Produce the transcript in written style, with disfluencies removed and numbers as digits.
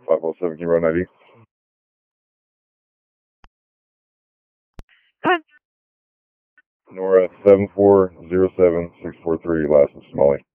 507, can you run ID? Nora 7407643, last is Smalley.